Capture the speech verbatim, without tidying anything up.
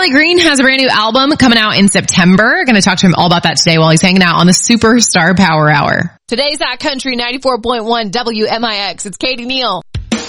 Charlie Green has a brand new album coming out in September. Going to talk to him all about that today while he's hanging out on the Superstar Power Hour. Today's at Country ninety-four point one W M I X. It's Katie Neal.